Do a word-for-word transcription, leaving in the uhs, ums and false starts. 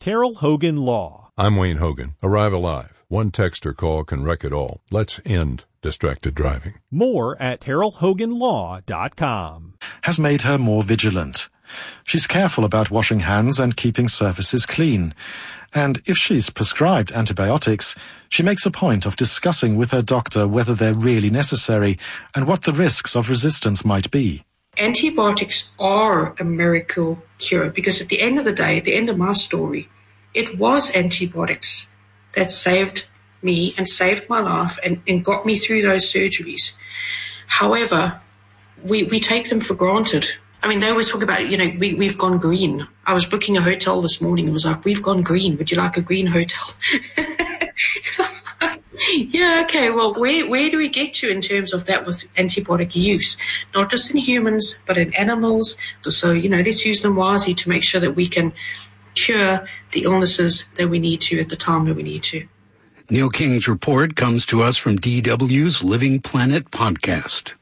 Terrell Hogan Law. I'm Wayne Hogan. Arrive alive. One text or call can wreck it all. Let's end distracted driving. More at terrell hogan law dot com. Has made her more vigilant. She's careful about washing hands and keeping surfaces clean. And if she's prescribed antibiotics, she makes a point of discussing with her doctor whether they're really necessary and what the risks of resistance might be. Antibiotics are a miracle cure because at the end of the day, at the end of my story, it was antibiotics that saved me and saved my life and, and got me through those surgeries. However, we, we take them for granted. I mean, they always talk about, you know, we, we've gone green. I was booking a hotel this morning and was like, we've gone green. Would you like a green hotel? Yeah, okay, well, where where do we get to in terms of that with antibiotic use? Not just in humans, but in animals. So, you know, let's use them wisely to make sure that we can cure the illnesses that we need to at the time that we need to. Neil King's report comes to us from D W's Living Planet podcast.